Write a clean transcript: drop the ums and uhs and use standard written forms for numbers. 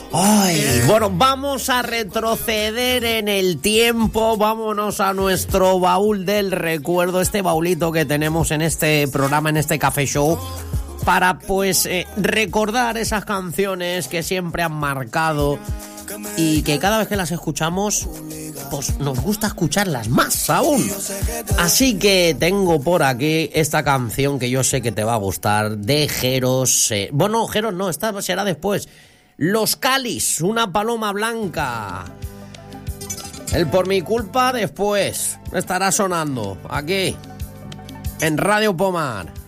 Ay, bueno, vamos a retroceder en el tiempo, vámonos a nuestro baúl del recuerdo, este baulito que tenemos en este programa, en este Café Show, para pues recordar esas canciones que siempre han marcado y que cada vez que las escuchamos, pues nos gusta escucharlas más aún. Así que tengo por aquí esta canción que yo sé que te va a gustar, de Jeros. Bueno, Jeros no, esta será después. Los Calis, una paloma blanca. El Por mi culpa después estará sonando aquí en Radio Pomar.